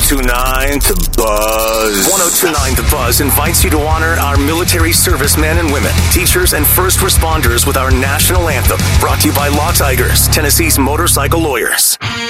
1029 The Buzz. 1029 The Buzz invites you to honor our military servicemen and women, teachers, and first responders with our national anthem. Brought to you by Law Tigers, Tennessee's motorcycle lawyers.